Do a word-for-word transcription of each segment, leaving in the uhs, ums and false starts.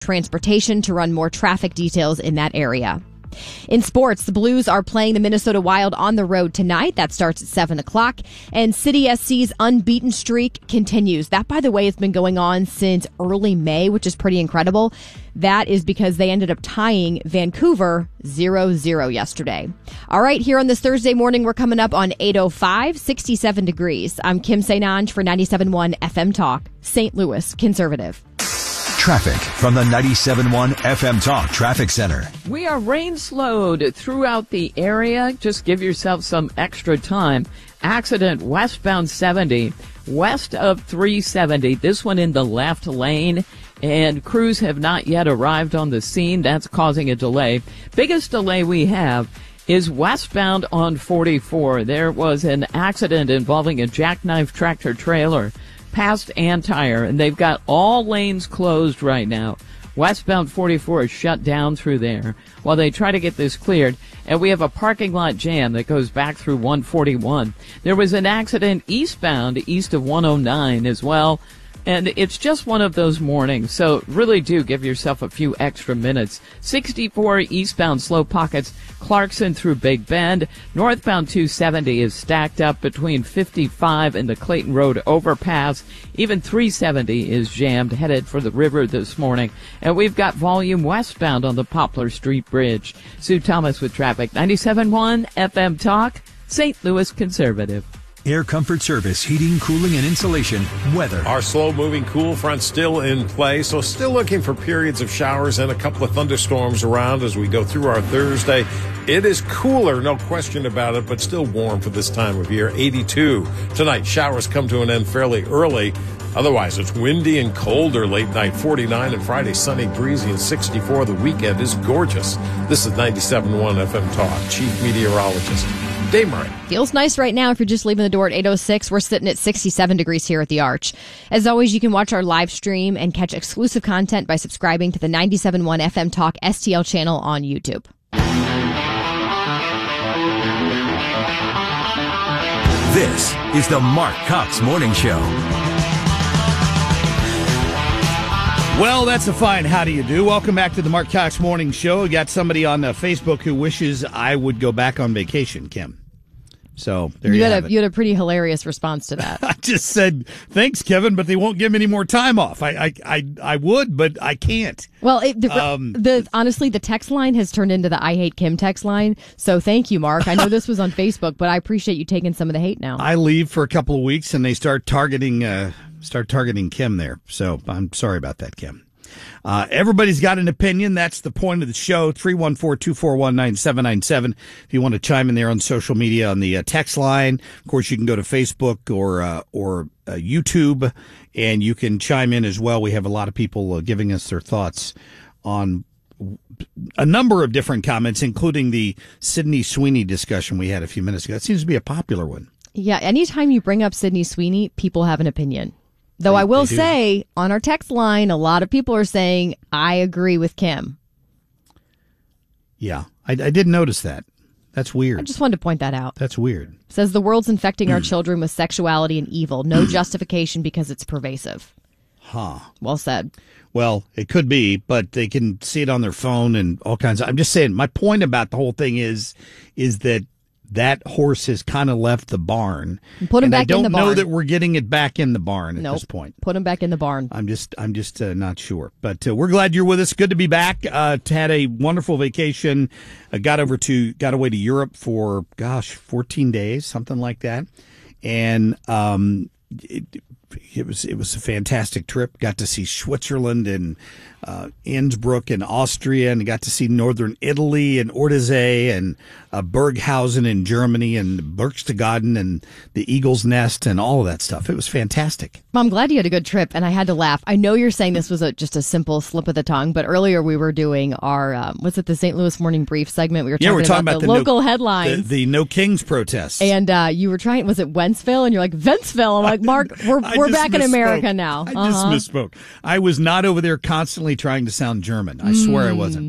transportation to run more traffic details in that area. In sports, the Blues are playing the Minnesota Wild on the road tonight. That starts at seven o'clock. And City S C's unbeaten streak continues. That, by the way, has been going on since early May, which is pretty incredible. That is because they ended up tying Vancouver zero zero yesterday. All right, here on this Thursday morning, we're coming up on eight oh five, sixty-seven degrees. I'm Kim St-Ange for ninety-seven point one F M Talk, Saint Louis Conservative. Traffic from the ninety-seven point one F M Talk Traffic Center. We are rain slowed throughout the area. Just give yourself some extra time. Accident westbound seventy, west of three seventy. This one in the left lane. And crews have not yet arrived on the scene. That's causing a delay. Biggest delay we have is westbound on forty-four. There was an accident involving a jackknife tractor trailer past Antire, and they've got all lanes closed right now. Westbound forty-four is shut down through there while they try to get this cleared, and we have a parking lot jam that goes back through one forty-one. There was an accident eastbound, east of one oh nine as well, and it's just one of those mornings, so really do give yourself a few extra minutes. sixty-four eastbound slow pockets, Clarkson through Big Bend. Northbound two seventy is stacked up between fifty-five and the Clayton Road overpass. Even three seventy is jammed, headed for the river this morning. And we've got volume westbound on the Poplar Street Bridge. Sue Thomas with traffic. ninety-seven point one F M Talk, Saint Louis Conservative. Air Comfort Service, heating, cooling, and insulation, weather. Our slow-moving cool front still in play, so still looking for periods of showers and a couple of thunderstorms around as we go through our Thursday. It is cooler, no question about it, but still warm for this time of year. eighty-two. Tonight, showers come to an end fairly early. Otherwise, it's windy and colder late night. forty-nine, and Friday sunny, breezy, and sixty-four. The weekend is gorgeous. This is ninety-seven point one F M Talk. Chief Meteorologist Dave Murray. Feels nice right now if you're just leaving the door at eight oh six. We're sitting at sixty-seven degrees here at the Arch. As always, you can watch our live stream and catch exclusive content by subscribing to the ninety-seven point one F M Talk S T L channel on YouTube. This is the Mark Cox Morning Show. Well, that's a fine how do you do. Welcome back to the Mark Cox Morning Show. We got somebody on uh, Facebook who wishes I would go back on vacation, Kim. So there you, you have had a, it. You had a pretty hilarious response to that. I just said, thanks, Kevin, but they won't give me any more time off. I I, I, I would, but I can't. Well, it, the, um, the honestly, the text line has turned into the I Hate Kim text line. So thank you, Mark. I know this was on Facebook, but I appreciate you taking some of the hate now. I leave for a couple of weeks, and they start targeting uh, start targeting Kim there. So I'm sorry about that, Kim. Uh, everybody's got an opinion. That's the point of the show. three one four, two four one, nine seven nine seven. If you want to chime in there on social media on the uh, text line. Of course, you can go to Facebook or uh, or uh, YouTube, and you can chime in as well. We have a lot of people uh, giving us their thoughts on a number of different comments, including the Sydney Sweeney discussion we had a few minutes ago. It seems to be a popular one. Yeah, anytime you bring up Sydney Sweeney, people have an opinion. Though I will say, on our text line, a lot of people are saying, I agree with Kim. Yeah, I, I did notice that. That's weird. I just wanted to point that out. That's weird. Says the world's infecting our children with sexuality and evil. No justification because it's pervasive. Huh. Well said. Well, it could be, but they can see it on their phone and all kinds of... I'm just saying, my point about the whole thing is, is that that horse has kind of left the barn. Put him and back I don't in the barn. know that we're getting it back in the barn at nope. this point. Put him back in the barn. I'm just, I'm just uh, not sure. But uh, we're glad you're with us. Good to be back. Uh, had a wonderful vacation. Uh, got over to, got away to Europe for, gosh, fourteen days, something like that. And um, it, it was, it was a fantastic trip. Got to see Switzerland and uh, Innsbruck and Austria, and got to see northern Italy and Ortisee and uh, Berghausen in Germany and Berchtesgaden and the Eagle's Nest and all of that stuff. It was fantastic. Well, I'm glad you had a good trip, and I had to laugh. I know you're saying this was a, just a simple slip of the tongue, but earlier we were doing our, um, what's it, the Saint Louis Morning Brief segment. We were talking, yeah, we're talking about, about the, the local no, headlines. The, the No Kings protests. And uh, you were trying, was it Wentzville? And you're like, Wentzville. I'm like, Mark, we're I we're just back in misspoke. America now. I uh-huh. just misspoke. I was not over there constantly trying to sound German. I swear mm. I wasn't.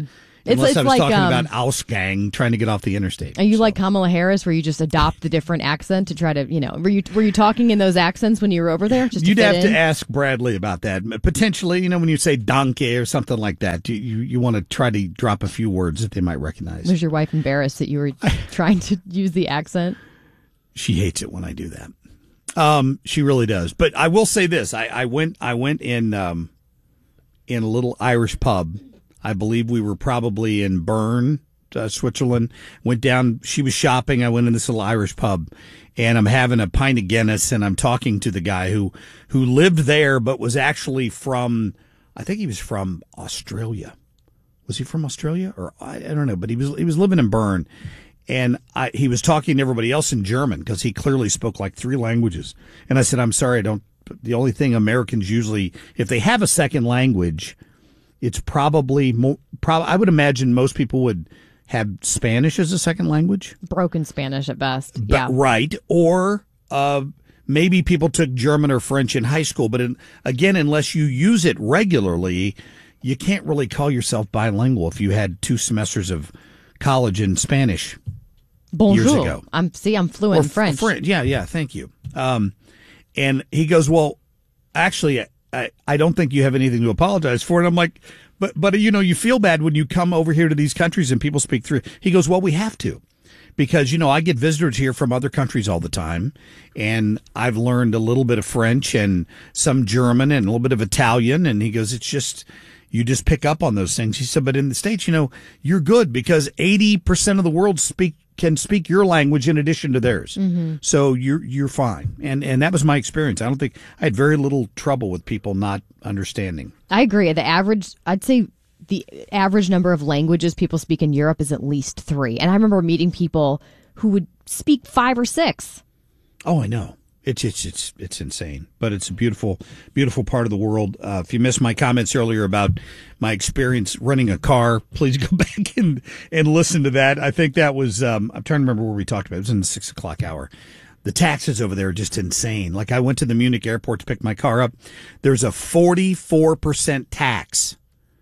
It's, Unless it's I was like, talking um, about Ausgang trying to get off the interstate. Are you so. like Kamala Harris, where you just adopt the different accent to try to, you know, were you were you talking in those accents when you were over there? Just to You'd fit have in? to ask Bradley about that. Potentially, you know, when you say donkey or something like that, you, you, you want to try to drop a few words that they might recognize. Was your wife embarrassed that you were trying to use the accent? She hates it when I do that. Um, she really does. But I will say this: I, I went, I went in, um, in a little Irish pub. I believe we were probably in Bern, uh, Switzerland. Went down. She was shopping. I went in this little Irish pub, and I'm having a pint of Guinness, and I'm talking to the guy who who lived there, but was actually from. I think he was from Australia. Was he from Australia or I, I don't know? But he was he was living in Bern. And I, he was talking to everybody else in German because he clearly spoke like three languages. And I said, I'm sorry, I don't. The only thing Americans usually, if they have a second language, it's probably more. Prob- I would imagine most people would have Spanish as a second language. Broken Spanish at best. But, yeah. Right. Or uh, maybe people took German or French in high school. But in, again, unless you use it regularly, you can't really call yourself bilingual if you had two semesters of college in Spanish. Bonjour. Years ago. I'm see, I'm fluent Or in French. French. Yeah, yeah. Thank you. Um, and he goes, well, actually, I, I don't think you have anything to apologize for. And I'm like, but, but, you know, you feel bad when you come over here to these countries and people speak through. He goes, well, we have to. Because, you know, I get visitors here from other countries all the time, and I've learned a little bit of French and some German and a little bit of Italian. And he goes, it's just, you just pick up on those things. He said, but in the States, you know, you're good because eighty percent of the world speak can speak your language in addition to theirs. Mm-hmm. So you're you're fine. And and that was my experience. I don't think I had very little trouble with people not understanding. I agree. The average, I'd say the average number of languages people speak in Europe is at least three. And I remember meeting people who would speak five or six. Oh, I know. It's it's it's it's insane, but it's a beautiful, beautiful part of the world. Uh, if you missed my comments earlier about my experience running a car, please go back and, and listen to that. I think that was um, I'm trying to remember where we talked about. It was in the six o'clock hour. The taxes over there are just insane. Like I went to the Munich airport to pick my car up. There's a forty-four percent tax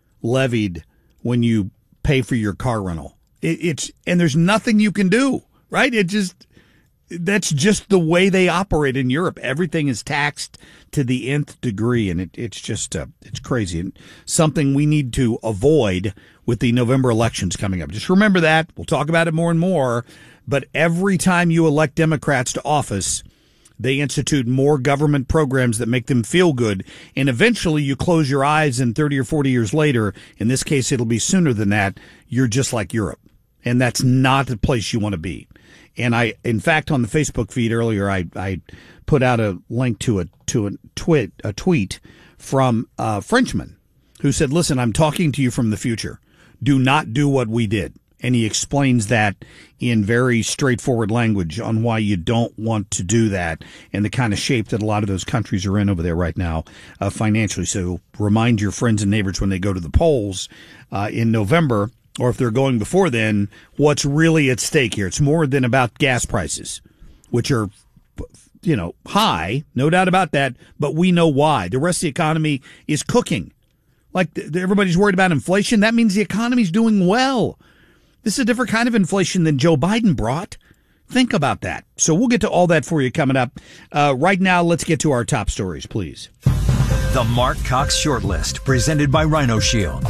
levied when you pay for your car rental. It, it's and there's nothing you can do. Right? It just. That's just the way they operate in Europe. Everything is taxed to the nth degree, and it, it's just uh, it's crazy and something we need to avoid with the November elections coming up. Just remember that. We'll talk about it more and more, but every time you elect Democrats to office, they institute more government programs that make them feel good, and eventually you close your eyes and thirty or forty years later, in this case it'll be sooner than that, you're just like Europe, and that's not the place you want to be. And I, in fact, on the Facebook feed earlier, I, I put out a link to a to a tweet a tweet from a Frenchman who said, "Listen, I'm talking to you from the future. Do not do what we did." And he explains that in very straightforward language on why you don't want to do that and the kind of shape that a lot of those countries are in over there right now uh, financially. So remind your friends and neighbors when they go to the polls uh, in November. Or if they're going before then, what's really at stake here? It's more than about gas prices, which are, you know, high, no doubt about that, but we know why. The rest of the economy is cooking. Like everybody's worried about inflation. That means the economy's doing well. This is a different kind of inflation than Joe Biden brought. Think about that. So we'll get to all that for you coming up. Uh, right now, let's get to our top stories, please. The Mark Cox Shortlist, presented by Rhino Shield.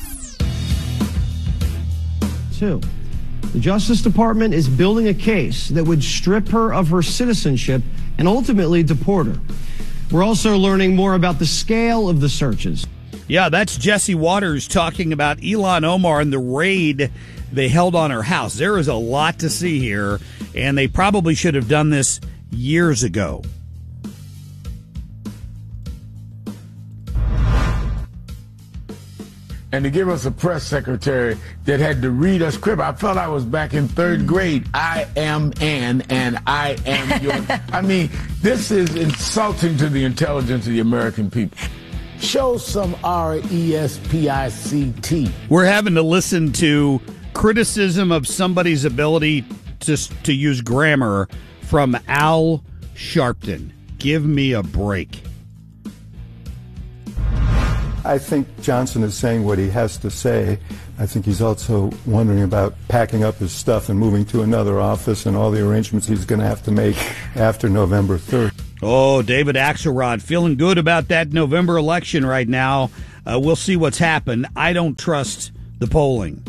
Two. The Justice Department is building a case that would strip her of her citizenship and ultimately deport her. We're also learning more about the scale of the searches. Yeah, that's Jesse Waters talking about Ilhan Omar and the raid they held on her house. There is a lot to see here, and they probably should have done this years ago. And to give us a press secretary that had to read a script, I felt I was back in third grade. I am Ann, and I am your. I mean, this is insulting to the intelligence of the American people. Show some R E S P I C T. We're having to listen to criticism of somebody's ability to, to use grammar from Al Sharpton. Give me a break. I think Johnson is saying what he has to say. I think he's also wondering about packing up his stuff and moving to another office and all the arrangements he's going to have to make after November third. Oh, David Axelrod feeling good about that November election right now. Uh, we'll see what's happened. I don't trust the polling.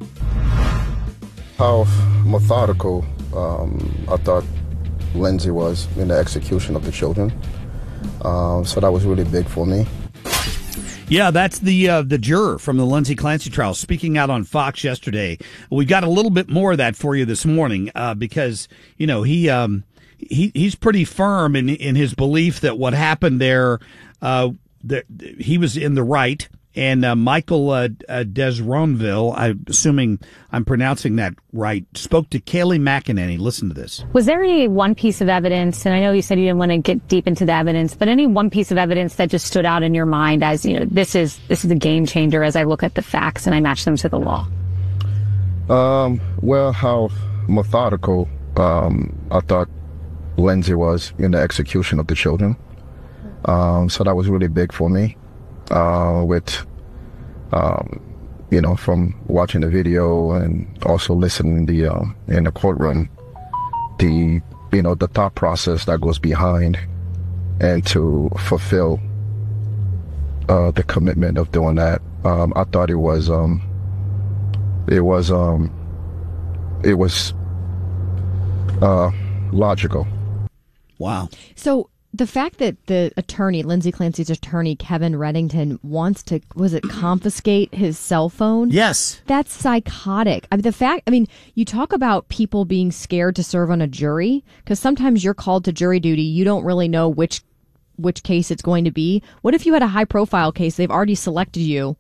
How methodical um, I thought Lindsay was in the execution of the children. Um, so that was really big for me. Yeah, that's the uh, the juror from the Lindsay Clancy trial speaking out on Fox yesterday. We got a little bit more of that for you this morning uh, because, you know, he um, he he's pretty firm in in his belief that what happened there, uh, that he was in the right. And uh, Michael uh, uh, Desronville, I'm assuming I'm pronouncing that right, spoke to Kayleigh McEnany. Listen to this. Was there any one piece of evidence, and I know you said you didn't want to get deep into the evidence, but any one piece of evidence that just stood out in your mind as, you know, this is this is a game changer as I look at the facts and I match them to the law? Um, well, how methodical um, I thought Lindsay was in the execution of the children. Um, so that was really big for me. Uh, with, um, you know, from watching the video and also listening the uh, in the courtroom, the, you know, the thought process that goes behind and to fulfill uh, the commitment of doing that. Um, I thought it was, um, it was, um, it was uh, logical. Wow. So, the fact that the attorney, Lindsay Clancy's attorney, Kevin Reddington, wants to, was it confiscate his cell phone? Yes. That's psychotic. I mean, the fact, I mean, you talk about people being scared to serve on a jury, because sometimes you're called to jury duty. You don't really know which, which case it's going to be. What if you had a high profile case? They've already selected you.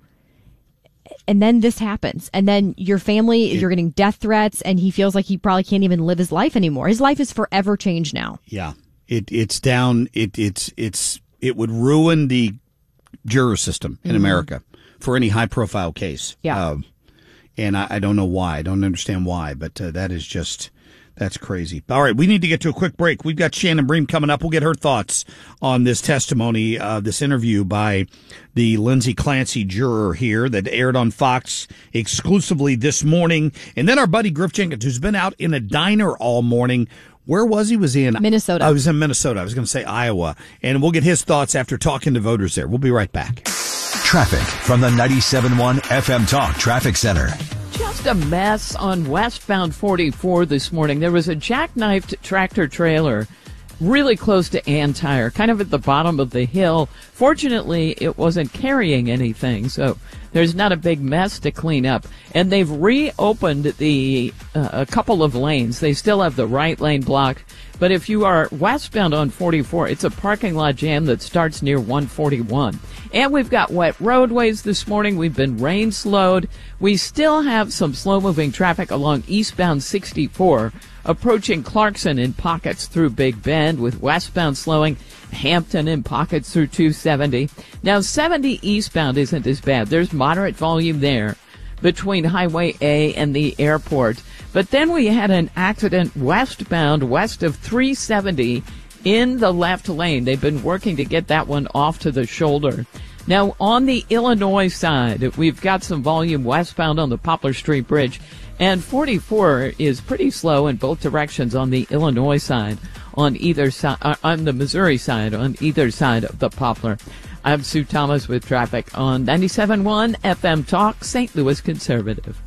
And then this happens. And then your family, it, you're getting death threats, and he feels like he probably can't even live his life anymore. His life is forever changed now. Yeah. It it's down. It it's it's it would ruin the juror system in mm-hmm. America for any high profile case. Yeah, uh, and I, I don't know why. I don't understand why, but uh, that is just that's crazy. All right, we need to get to a quick break. We've got Shannon Bream coming up. We'll get her thoughts on this testimony, uh, this interview by the Lindsay Clancy juror here that aired on Fox exclusively this morning, and then our buddy Griff Jenkins, who's been out in a diner all morning. Where was he? Was he in Minnesota? I was in Minnesota. I was going to say Iowa. And we'll get his thoughts after talking to voters there. We'll be right back. Traffic from the ninety-seven point one F M Talk Traffic Center. Just a mess on westbound forty-four this morning. There was a jackknifed tractor trailer really close to Antire, kind of at the bottom of the hill. Fortunately, it wasn't carrying anything, so there's not a big mess to clean up. And they've reopened the uh, a couple of lanes. They still have the right lane blocked, but if you are westbound on forty-four, it's a parking lot jam that starts near one forty-one. And we've got wet roadways this morning. We've been rain slowed. We still have some slow-moving traffic along eastbound sixty-four, approaching Clarkson in pockets through Big Bend, with westbound slowing, Hampton in pockets through two seventy. Now, seventy eastbound isn't as bad. There's moderate volume there between Highway A and the airport. But then we had an accident westbound west of three seventy in the left lane. They've been working to get that one off to the shoulder. Now, on the Illinois side, we've got some volume westbound on the Poplar Street Bridge. And forty-four is pretty slow in both directions on the Illinois side, on either side, uh, on the Missouri side, on either side of the Poplar. I'm Sue Thomas with traffic on ninety-seven point one F M Talk, Saint Louis Conservative.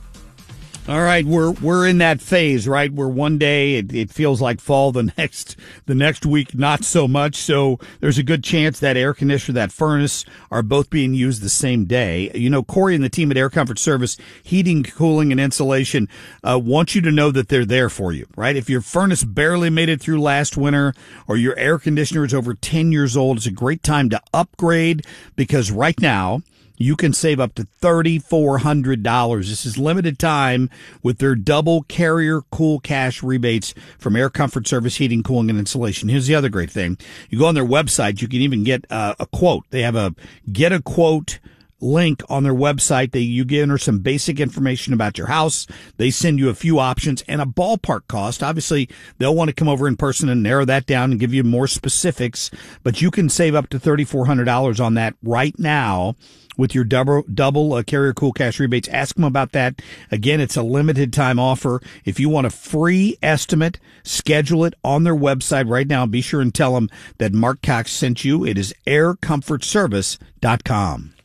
All right, we're we're in that phase, right? Where one day it, it feels like fall, the next the next week not so much. So there's a good chance that air conditioner, that furnace are both being used the same day. You know, Corey and the team at Air Comfort Service, Heating, Cooling, and Insulation, uh, want you to know that they're there for you, right? If your furnace barely made it through last winter, or your air conditioner is over ten years old, it's a great time to upgrade, because right now you can save up to three thousand four hundred dollars. This is limited time with their double carrier cool cash rebates from Air Comfort Service, Heating, Cooling, and Insulation. Here's the other great thing. You go on their website, you can even get uh, a quote. They have a get a quote link on their website. They, you enter some basic information about your house. They send you a few options and a ballpark cost. Obviously, they'll want to come over in person and narrow that down and give you more specifics, but you can save up to three thousand four hundred dollars on that right now with your double, double uh, Carrier Cool Cash rebates. Ask them about that. Again, it's a limited time offer. If you want a free estimate, schedule it on their website right now. Be sure and tell them that Mark Cox sent you. It is air comfort service dot com.